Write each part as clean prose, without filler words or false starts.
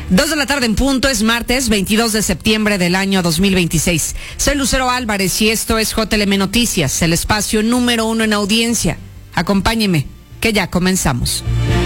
2 de la tarde en punto, es martes 22 de septiembre del año 2026. Soy Lucero Álvarez y esto es JLM Noticias, el espacio número 1 en audiencia. Acompáñeme, que ya comenzamos.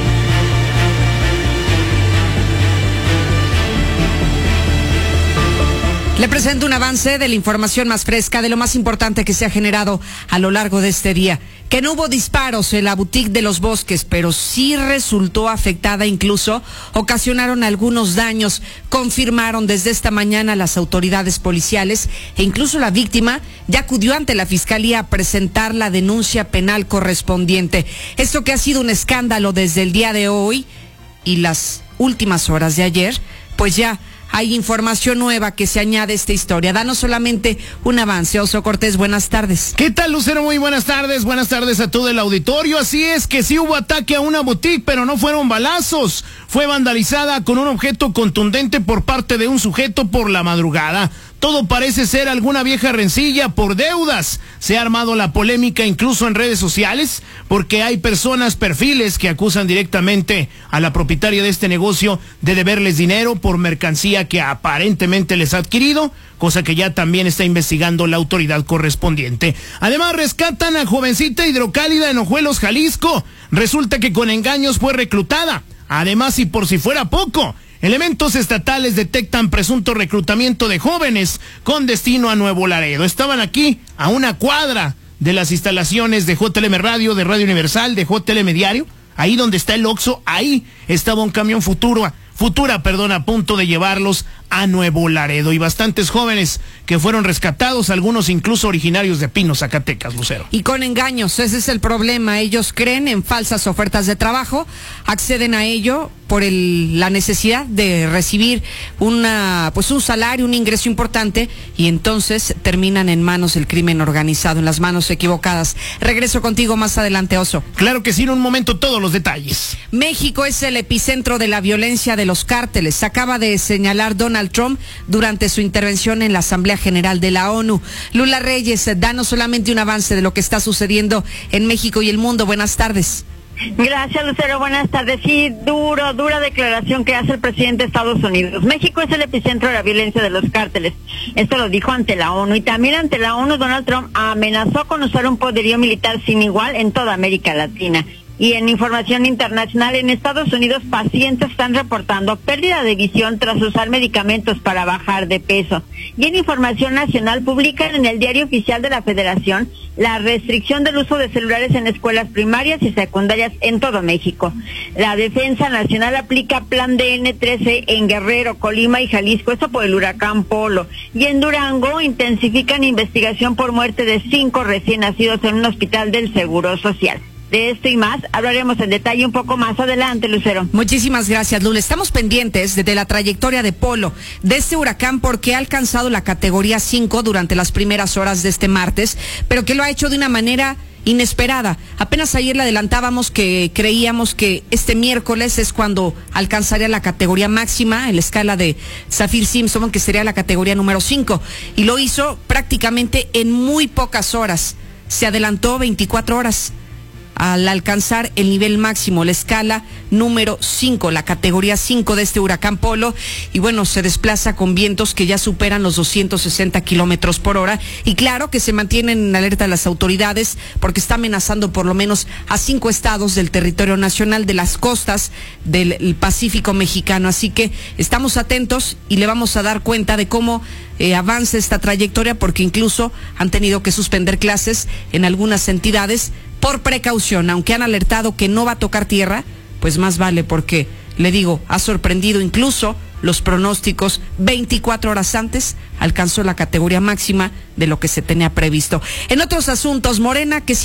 Le presento un avance de la información más fresca de lo más importante que se ha generado a lo largo de este día. Que no hubo disparos en la boutique de Los Bosques, pero sí resultó afectada, incluso ocasionaron algunos daños. Confirmaron desde esta mañana las autoridades policiales e incluso la víctima ya acudió ante la fiscalía a presentar la denuncia penal correspondiente. Esto que ha sido un escándalo desde el día de hoy y las últimas horas de ayer, pues ya hay información nueva que se añade a esta historia. Danos solamente un avance. Oso Cortés, buenas tardes. ¿Qué tal, Lucero? Muy buenas tardes. Buenas tardes a todo el auditorio. Así es que sí hubo ataque a una boutique, pero no fueron balazos. Fue vandalizada con un objeto contundente por parte de un sujeto por la madrugada. Todo parece ser alguna vieja rencilla por deudas. Se ha armado la polémica incluso en redes sociales porque hay personas, perfiles que acusan directamente a la propietaria de este negocio de deberles dinero por mercancía que aparentemente les ha adquirido, cosa que ya también está investigando la autoridad correspondiente. Además, rescatan a jovencita hidrocálida en Ojuelos, Jalisco. Resulta que con engaños fue reclutada. Además, y por si fuera poco, elementos estatales detectan presunto reclutamiento de jóvenes con destino a Nuevo Laredo. Estaban aquí a una cuadra de las instalaciones de JLM Radio, de Radio Universal, de JLM Diario. Ahí donde está el Oxxo, ahí estaba un camión Futura, a punto de llevarlos a Nuevo Laredo. Y bastantes jóvenes que fueron rescatados, algunos incluso originarios de Pino, Zacatecas, Lucero. Y con engaños, ese es el problema. Ellos creen en falsas ofertas de trabajo, acceden a ello por la necesidad de recibir un salario, un ingreso importante, y entonces terminan en manos del crimen organizado, en las manos equivocadas. Regreso contigo más adelante, Oso. Claro que sí, en un momento todos los detalles. México es el epicentro de la violencia de los cárteles, acaba de señalar Donald Trump durante su intervención en la Asamblea General de la ONU. Lula Reyes, danos solamente un avance de lo que está sucediendo en México y el mundo. Buenas tardes. Gracias, Lucero. Buenas tardes. Sí, dura declaración que hace el presidente de Estados Unidos. México es el epicentro de la violencia de los cárteles. Esto lo dijo ante la ONU. Y también ante la ONU, Donald Trump amenazó con usar un poderío militar sin igual en toda América Latina. Y en información internacional, en Estados Unidos, pacientes están reportando pérdida de visión tras usar medicamentos para bajar de peso. Y en información nacional, publican en el Diario Oficial de la Federación la restricción del uso de celulares en escuelas primarias y secundarias en todo México. La Defensa Nacional aplica Plan DN13 en Guerrero, Colima y Jalisco, esto por el huracán Polo. Y en Durango intensifican investigación por muerte de 5 recién nacidos en un hospital del Seguro Social. De esto y más hablaremos en detalle un poco más adelante, Lucero. Muchísimas gracias, Lula. Estamos pendientes de la trayectoria de Polo, de este huracán, porque ha alcanzado la categoría 5 durante las primeras horas de este martes, pero que lo ha hecho de una manera inesperada. Apenas ayer le adelantábamos que creíamos que este miércoles es cuando alcanzaría la categoría máxima en la escala de Saffir-Simpson, que sería la categoría número 5, y lo hizo prácticamente en muy pocas horas. Se adelantó 24 horas. Al alcanzar el nivel máximo, la escala número 5, la categoría 5 de este huracán Polo, y bueno, se desplaza con vientos que ya superan los 260 kilómetros por hora, y claro que se mantienen en alerta las autoridades porque está amenazando por lo menos a 5 estados del territorio nacional, de las costas del Pacífico mexicano, así que estamos atentos y le vamos a dar cuenta de cómo avanza esta trayectoria, porque incluso han tenido que suspender clases en algunas entidades por precaución, aunque han alertado que no va a tocar tierra, pues más vale, porque, le digo, ha sorprendido incluso los pronósticos. 24 horas antes alcanzó la categoría máxima de lo que se tenía previsto. En otros asuntos, Morena, que